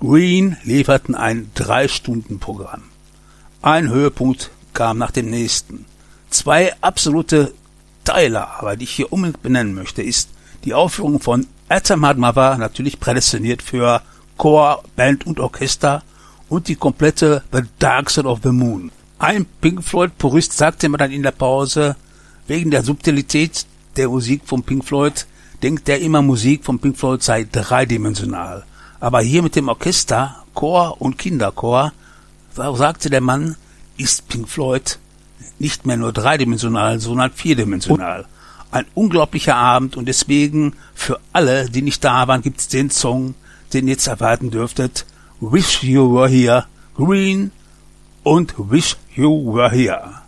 Green lieferten ein 3-Stunden-Programm. Ein Höhepunkt kam nach dem nächsten. 2 absolute Teiler, aber die ich hier unbedingt benennen möchte, ist die Aufführung von Atom Heart Mother, natürlich prädestiniert für Chor, Band und Orchester, und die komplette The Dark Side of the Moon. Ein Pink Floyd-Purist sagte mir dann in der Pause, wegen der Subtilität der Musik von Pink Floyd, denkt er immer, Musik von Pink Floyd sei dreidimensional. Aber hier mit dem Orchester, Chor und Kinderchor, sagte der Mann, ist Pink Floyd nicht mehr nur dreidimensional, sondern vierdimensional. Ein unglaublicher Abend, und deswegen für alle, die nicht da waren, gibt's den Song, den ihr jetzt erwarten dürftet. Wish You Were Here, Green und Wish You Were Here.